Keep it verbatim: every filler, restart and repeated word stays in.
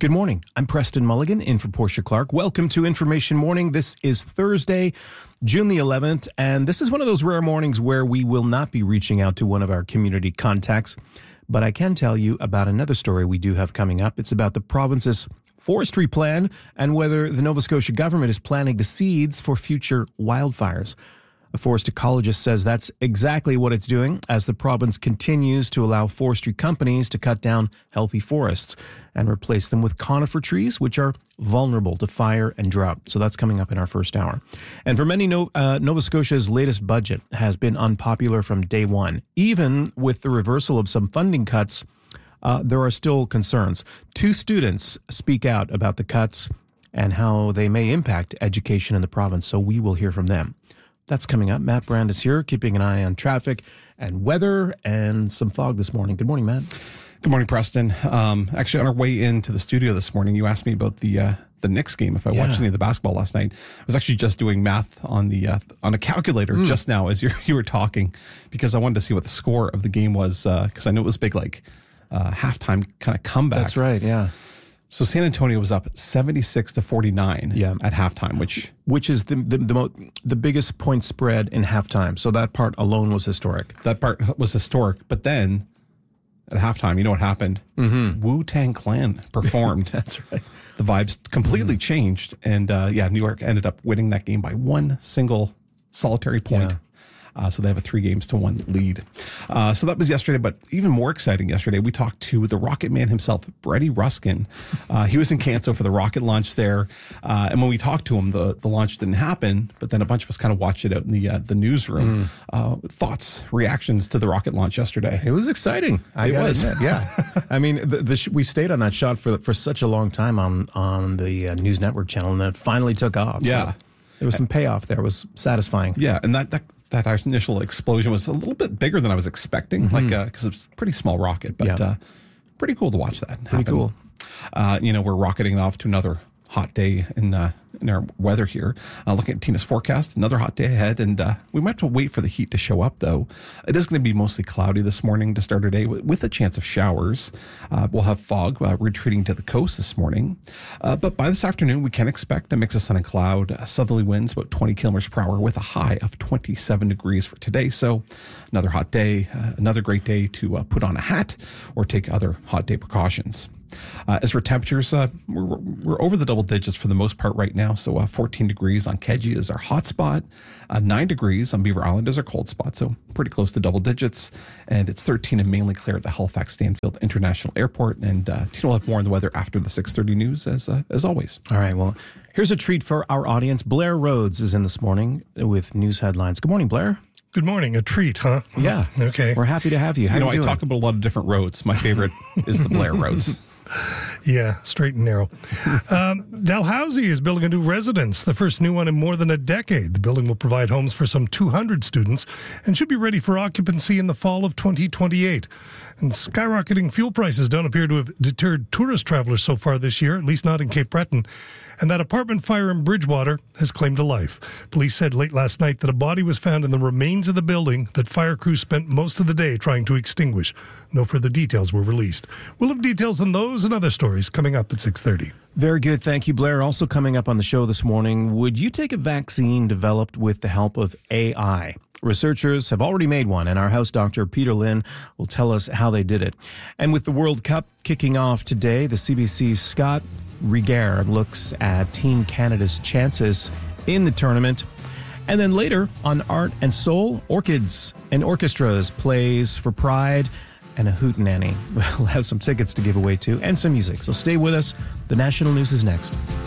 Good morning. I'm Preston Mulligan in for Portia Clark. Welcome to Information Morning. This is Thursday, June the eleventh, and this is one of those rare mornings where we will not be reaching out to one of our community contacts. But I can tell you about another story we do have coming up. It's about the province's forestry plan and whether the Nova Scotia government is planting the seeds for future wildfires. A forest ecologist says that's exactly what it's doing as the province continues to allow forestry companies to cut down healthy forests and replace them with conifer trees, which are vulnerable to fire and drought. So that's coming up in our first hour. And for many, uh, Nova Scotia's latest budget has been unpopular from day one. Even with the reversal of some funding cuts, uh, there are still concerns. Two students speak out about the cuts and how they may impact education in the province, so we will hear from them. That's coming up. Matt Brand is here, keeping an eye on traffic and weather and some fog this morning. Good morning, Matt. Good morning, Preston. Um, actually, on our way into the studio this morning, you asked me about the uh, the Knicks game, if I yeah. watched any of the basketball last night. I was actually just doing math on the uh, on a calculator mm. just now as you you were talking, because I wanted to see what the score of the game was, because uh, I know it was big, like uh, halftime kind of comeback. That's right, yeah. So San Antonio was up seventy-six to forty-nine yeah. at halftime, which which is the the the, mo- the biggest point spread in halftime. So that part alone was historic. That part was historic. But then at halftime, you know what happened? Mm-hmm. Wu-Tang Clan performed. That's right. The vibes completely mm-hmm. changed, and uh, yeah, New York ended up winning that game by one single solitary point. Yeah. Uh, so they have a three games to one lead. Uh, so that was yesterday, but even more exciting yesterday, we talked to the Rocket Man himself, Brady Ruskin. Uh, he was in Canso for the rocket launch there. Uh, and when we talked to him, the, the launch didn't happen, but then a bunch of us kind of watched it out in the uh, the newsroom. Mm. Uh, thoughts, reactions to the rocket launch yesterday? It was exciting. I it was. Admit, yeah. I mean, the, the sh- we stayed on that shot for for such a long time on, on the uh, News Network channel, and then it finally took off. Yeah. So there was some payoff there. It was satisfying. Yeah, and that, that that initial explosion was a little bit bigger than I was expecting, mm-hmm. like because uh, it was a pretty small rocket, but yeah. uh, pretty cool to watch that happen. Pretty cool. Uh, you know, we're rocketing off to another hot day in uh, in our weather here. Uh, looking at Tina's forecast, another hot day ahead, and uh, we might have to wait for the heat to show up, though. It is going to be mostly cloudy this morning to start our day with, with a chance of showers. Uh, we'll have fog uh, retreating to the coast this morning. Uh, but by this afternoon, we can expect a mix of sun and cloud, uh, southerly winds about twenty kilometers per hour with a high of twenty-seven degrees for today. So another hot day, uh, another great day to uh, put on a hat or take other hot day precautions. Uh, as for temperatures, uh, we're, we're over the double digits for the most part right now. So uh, fourteen degrees on Keji is our hot spot. Uh, nine degrees on Beaver Island is our cold spot. So pretty close to double digits. And it's thirteen and mainly clear at the Halifax Stanfield International Airport. And uh, Tina will have more on the weather after the six thirty news, as uh, as always. All right. Well, here's a treat for our audience. Blair Rhodes is in this morning with news headlines. Good morning, Blair. Good morning. A treat, huh? Yeah. Okay. We're happy to have you. How you know, you doing? I talk about a lot of different roads. My favorite is the Blair Roads. Yeah, straight and narrow. Um, Dalhousie is building a new residence, the first new one in more than a decade. The building will provide homes for some two hundred students and should be ready for occupancy in the fall of twenty twenty-eight. And skyrocketing fuel prices don't appear to have deterred tourist travelers so far this year, at least not in Cape Breton. And that apartment fire in Bridgewater has claimed a life. Police said late last night that a body was found in the remains of the building that fire crews spent most of the day trying to extinguish. No further details were released. We'll have details on those and other stories coming up at six thirty. Very good. Thank you, Blair. Also coming up on the show this morning, would you take a vaccine developed with the help of A I? Researchers have already made one, and our house doctor, Peter Lynn, will tell us how they did it. And with the World Cup kicking off today, the C B C's Scott Regehr looks at Team Canada's chances in the tournament. And then later on Art and Soul, Orchids and Orchestras plays for Pride and a hootenanny. We'll have some tickets to give away too, and some music. So stay with us. The national news is next.